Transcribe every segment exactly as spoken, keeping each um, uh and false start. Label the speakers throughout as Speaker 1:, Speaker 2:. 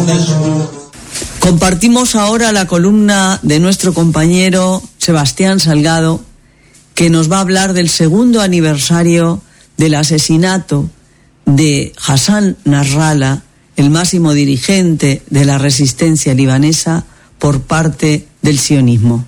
Speaker 1: Compartimos ahora la columna de nuestro compañero Sebastián Salgado, que nos va a hablar del segundo aniversario del asesinato de Hassan Nasrallah, el máximo dirigente de la resistencia libanesa, por parte del sionismo.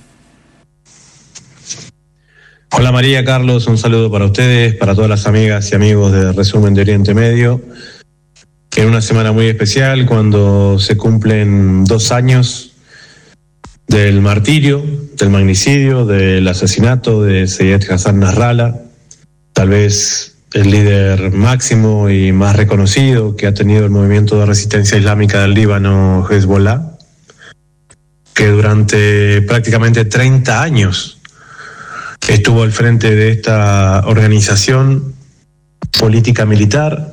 Speaker 2: Hola María, Carlos, un saludo para ustedes, para todas las amigas y amigos de Resumen de Oriente Medio. En una semana muy especial, cuando se cumplen dos años del martirio, del magnicidio, del asesinato de Seyed Hassan Nasrallah, tal vez el líder máximo y más reconocido que ha tenido el movimiento de resistencia islámica del Líbano, Hezbollah, que durante prácticamente treinta años estuvo al frente de esta organización política militar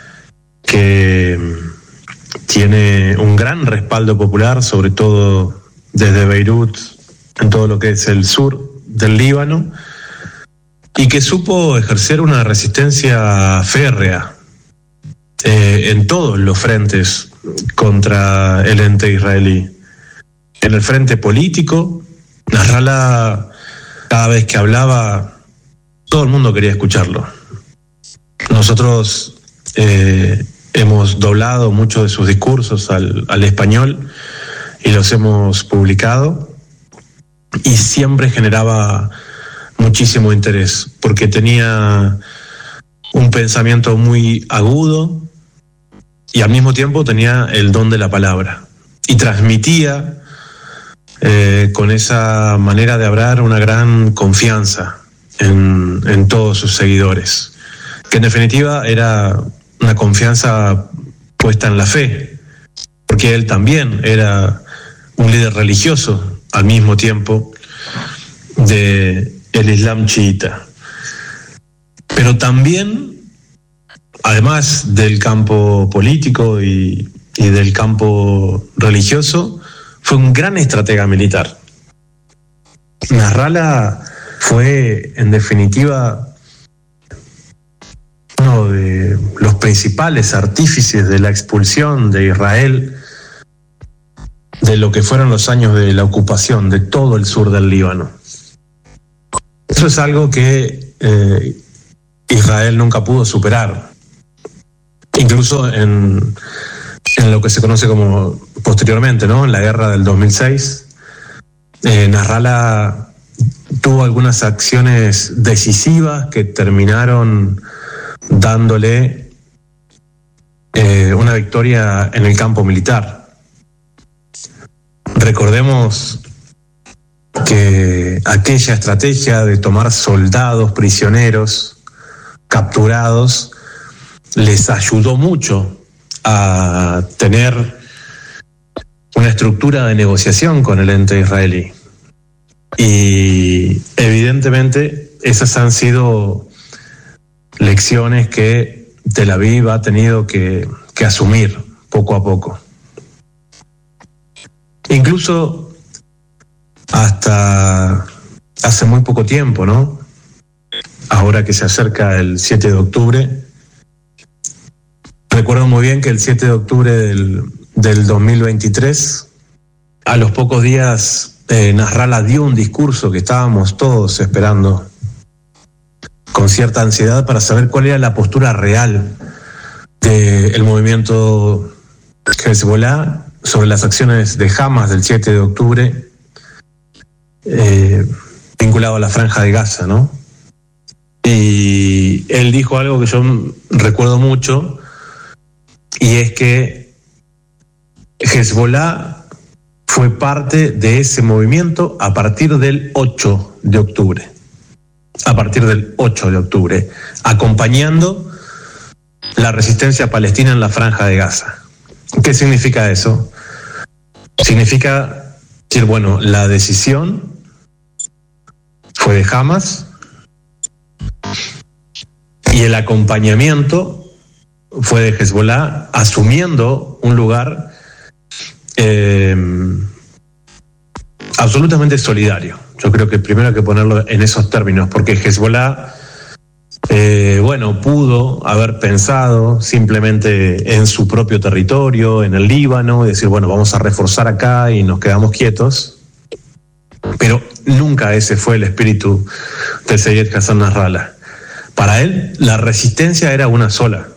Speaker 2: que tiene un gran respaldo popular, sobre todo desde Beirut, en todo lo que es el sur del Líbano, y que supo ejercer una resistencia férrea eh, en todos los frentes contra el ente israelí. En el frente político, Nasrallah, cada vez que hablaba, todo el mundo quería escucharlo. Nosotros eh, hemos doblado muchos de sus discursos al, al español y los hemos publicado, y siempre generaba muchísimo interés porque tenía un pensamiento muy agudo y al mismo tiempo tenía el don de la palabra y transmitía eh, con esa manera de hablar una gran confianza en, en todos sus seguidores, que en definitiva era una confianza puesta en la fe, porque él también era un líder religioso al mismo tiempo de el Islam chiita. Pero también, además del campo político y, y del campo religioso, fue un gran estratega militar. Nasrallah fue, en definitiva, uno de los principales artífices de la expulsión de Israel de lo que fueron los años de la ocupación de todo el sur del Líbano. Eso es algo que eh, Israel nunca pudo superar. Incluso en, en lo que se conoce como posteriormente, ¿no? En la guerra del dos mil seis, eh, Nasrallah tuvo algunas acciones decisivas que terminaron dándole eh, una victoria en el campo militar. Recordemos que aquella estrategia de tomar soldados prisioneros capturados les ayudó mucho a tener una estructura de negociación con el ente israelí. Y evidentemente esas han sido lecciones que Tel Aviv ha tenido que, que asumir poco a poco. Incluso hasta hace muy poco tiempo, ¿no? Ahora que se acerca el siete de octubre, recuerdo muy bien que el siete de octubre del, del dos mil veintitrés, a los pocos días, eh, Nasrallah dio un discurso que estábamos todos esperando con cierta ansiedad para saber cuál era la postura real del movimiento Hezbollah sobre las acciones de Hamas del siete de octubre, eh, vinculado a la Franja de Gaza, ¿no? Y él dijo algo que yo recuerdo mucho, y es que Hezbollah fue parte de ese movimiento a partir del ocho de octubre. A partir del ocho de octubre, acompañando la resistencia palestina en la Franja de Gaza. ¿Qué significa eso? Significa decir, bueno, la decisión fue de Hamas y el acompañamiento fue de Hezbollah, asumiendo un lugar eh, absolutamente solidario. Yo creo que primero hay que ponerlo en esos términos, porque Hezbollah Eh, bueno, pudo haber pensado simplemente en su propio territorio, en el Líbano, y decir, bueno, vamos a reforzar acá y nos quedamos quietos. Pero nunca ese fue el espíritu de Seyed Hassan Nasrallah. Para él, la resistencia era una sola.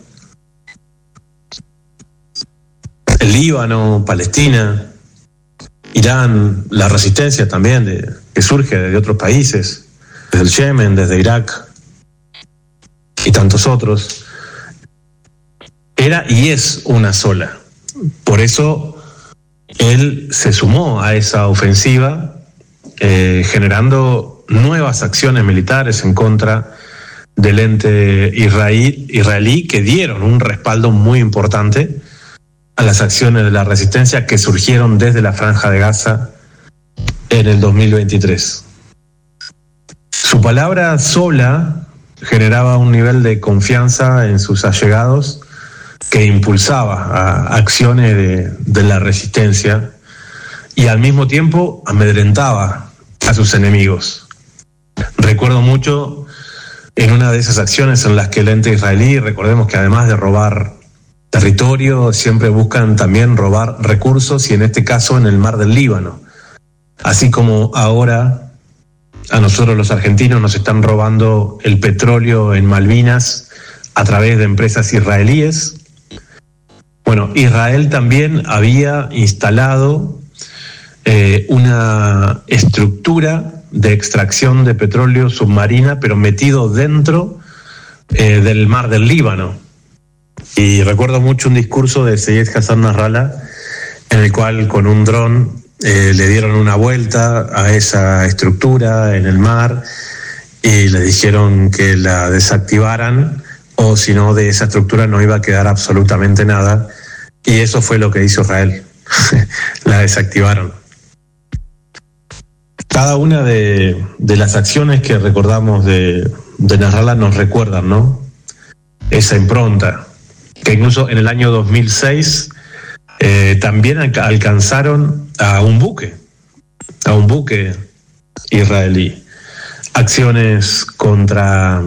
Speaker 2: El Líbano, Palestina, Irán, la resistencia también de, que surge de otros países, desde el Yemen, desde Irak y tantos otros, era y es una sola. Por eso él se sumó a esa ofensiva, eh, generando nuevas acciones militares en contra del ente israelí, israelí que dieron un respaldo muy importante a las acciones de la resistencia que surgieron desde la Franja de Gaza en el dos mil veintitrés. Su palabra sola generaba un nivel de confianza en sus allegados que impulsaba a acciones de, de la resistencia y al mismo tiempo amedrentaba a sus enemigos. Recuerdo mucho en una de esas acciones en las que el ente israelí, recordemos que además de robar territorio, siempre buscan también robar recursos, y en este caso en el mar del Líbano. Así como ahora a nosotros los argentinos nos están robando el petróleo en Malvinas a través de empresas israelíes. Bueno, Israel también había instalado eh, una estructura de extracción de petróleo submarina, pero metido dentro eh, del mar del Líbano. Y recuerdo mucho un discurso de Seyed Hassan Nasrallah en el cual con un dron eh, le dieron una vuelta a esa estructura en el mar y le dijeron que la desactivaran, o si no, de esa estructura no iba a quedar absolutamente nada. Y eso fue lo que hizo Israel. La desactivaron. Cada una de, de las acciones que recordamos de, de Nasrallah nos recuerdan, ¿no? Esa impronta, que incluso en el año dos mil seis eh, también alca- alcanzaron a un buque, a un buque israelí. Acciones contra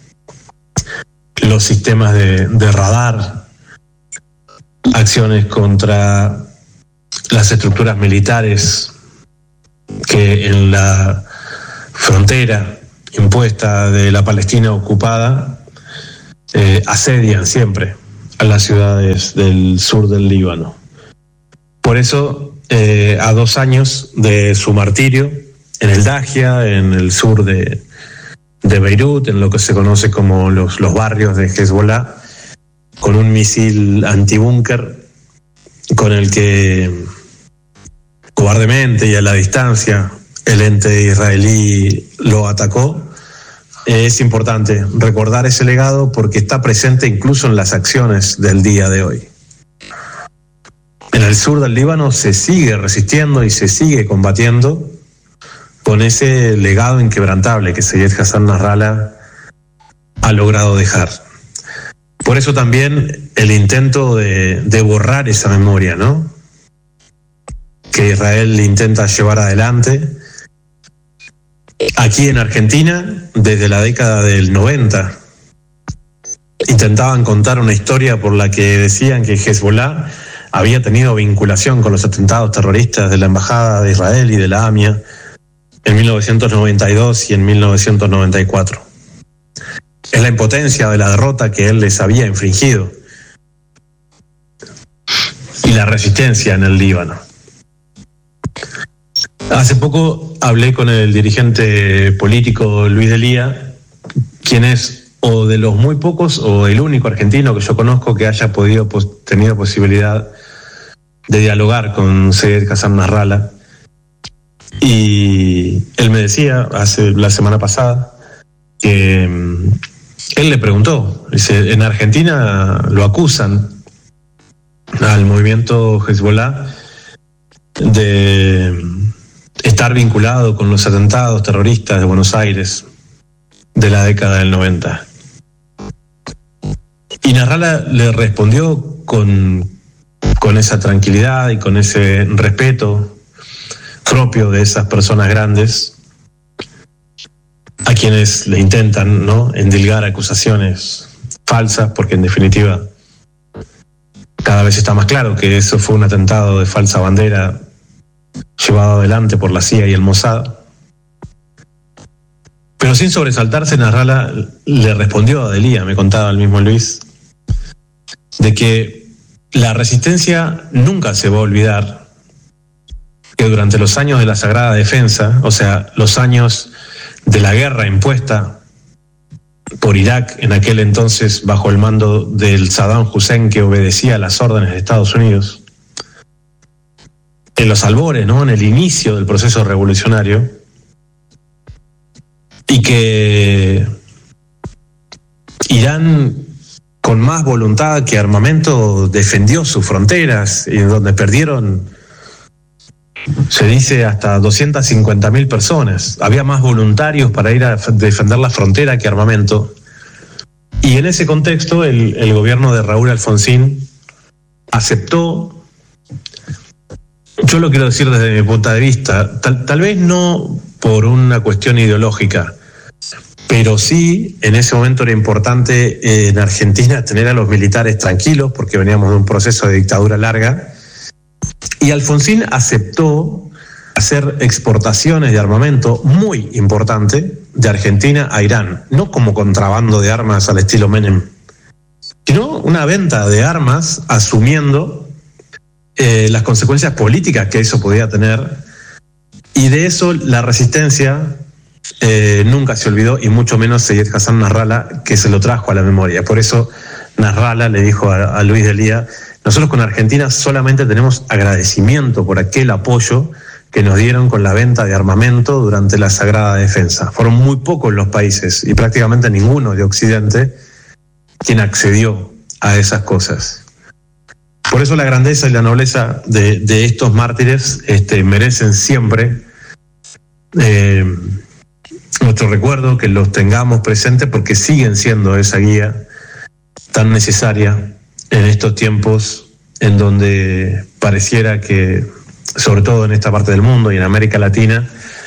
Speaker 2: los sistemas de, de radar, acciones contra las estructuras militares que en la frontera impuesta de la Palestina ocupada eh, asedian siempre a las ciudades del sur del Líbano. Por eso, eh, a dos años de su martirio, en el Dahia, en el sur de, de Beirut, en lo que se conoce como los, los barrios de Hezbollah, con un misil antibúnker con el que cobardemente y a la distancia el ente israelí lo atacó. Es importante recordar ese legado porque está presente incluso en las acciones del día de hoy. En el sur del Líbano se sigue resistiendo y se sigue combatiendo con ese legado inquebrantable que Seyed Hassan Nasrallah ha logrado dejar. Por eso también el intento de, de borrar esa memoria, ¿no?, que Israel intenta llevar adelante. Aquí en Argentina, desde la década del noventa, intentaban contar una historia por la que decían que Hezbollah había tenido vinculación con los atentados terroristas de la Embajada de Israel y de la A M I A en mil novecientos noventa y dos y en mil novecientos noventa y cuatro. Es la impotencia de la derrota que él les había infligido y la resistencia en el Líbano. Hace poco hablé con el dirigente político Luis Delía, quien es o de los muy pocos o el único argentino que yo conozco que haya podido pues, tenido posibilidad de dialogar con Seyed Hassan Nasrallah. Y él me decía hace la semana pasada que um, él le preguntó, dice, en Argentina lo acusan al movimiento Hezbollah de estar vinculado con los atentados terroristas de Buenos Aires de la década del noventa. Y Nasrallah le respondió con, con esa tranquilidad y con ese respeto propio de esas personas grandes, a quienes le intentan, ¿no?, endilgar acusaciones falsas, porque en definitiva cada vez está más claro que eso fue un atentado de falsa bandera llevado adelante por la C I A y el Mossad. Pero sin sobresaltarse, Nasrallah le respondió a Delia, me contaba el mismo Luis, de que la resistencia nunca se va a olvidar que durante los años de la Sagrada Defensa, o sea, los años de la guerra impuesta por Irak, en aquel entonces bajo el mando del Saddam Hussein, que obedecía a las órdenes de Estados Unidos, en los albores, ¿no?, en el inicio del proceso revolucionario, y que Irán, con más voluntad que armamento, defendió sus fronteras, y donde perdieron, se dice, hasta doscientas cincuenta mil personas. Había más voluntarios para ir a defender la frontera que armamento. Y en ese contexto, el, el gobierno de Raúl Alfonsín aceptó, yo lo quiero decir desde mi punto de vista, tal, tal vez no por una cuestión ideológica, pero sí en ese momento era importante eh, en Argentina tener a los militares tranquilos, porque veníamos de un proceso de dictadura larga. Y Alfonsín aceptó hacer exportaciones de armamento muy importante de Argentina a Irán, no como contrabando de armas al estilo Menem, sino una venta de armas asumiendo eh, las consecuencias políticas que eso podía tener, y de eso la resistencia eh, nunca se olvidó, y mucho menos Seyed Hassan Nasrallah, que se lo trajo a la memoria. Por eso Nasrallah le dijo a, a Luis Delia: nosotros con Argentina solamente tenemos agradecimiento por aquel apoyo que nos dieron con la venta de armamento durante la Sagrada Defensa. Fueron muy pocos los países, y prácticamente ninguno de Occidente, quien accedió a esas cosas. Por eso la grandeza y la nobleza de, de estos mártires este, merecen siempre eh, nuestro recuerdo, que los tengamos presentes, porque siguen siendo esa guía tan necesaria en estos tiempos en donde pareciera que, sobre todo en esta parte del mundo y en América Latina,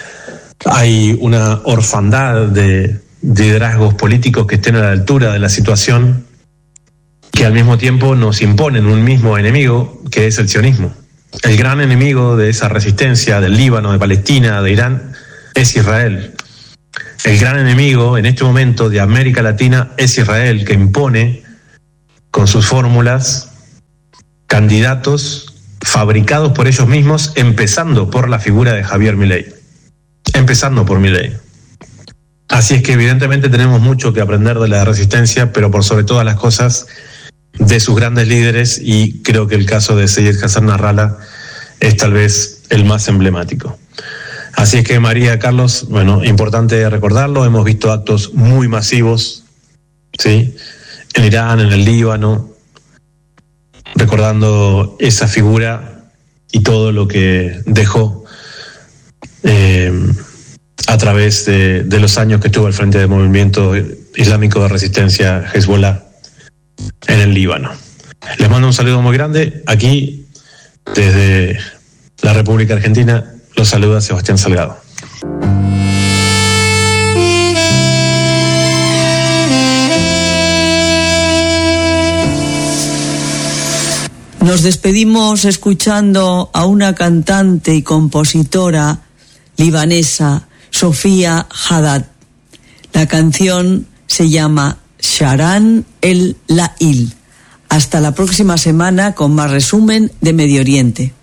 Speaker 2: hay una orfandad de liderazgos políticos que estén a la altura de la situación, que al mismo tiempo nos imponen un mismo enemigo, que es el sionismo. El gran enemigo de esa resistencia del Líbano, de Palestina, de Irán, es Israel. El gran enemigo en este momento de América Latina es Israel, que impone con sus fórmulas candidatos fabricados por ellos mismos, empezando por la figura de Javier Milei. Empezando por Milei. Así es que evidentemente tenemos mucho que aprender de la resistencia, pero por sobre todas las cosas de sus grandes líderes, y creo que el caso de Seyed Hassan Nasrallah es tal vez el más emblemático. Así es que, María, Carlos, bueno, importante recordarlo, hemos visto actos muy masivos, ¿sí?, en Irán, en el Líbano, recordando esa figura y todo lo que dejó eh, a través de, de los años que estuvo al frente del movimiento islámico de resistencia Hezbollah en el Líbano. Les mando un saludo muy grande. Aquí, desde la República Argentina, los saluda Sebastián Salgado.
Speaker 1: Nos despedimos escuchando a una cantante y compositora libanesa, Sofía Haddad. La canción se llama Sharan el Lail. Hasta la próxima semana con más resumen de Medio Oriente.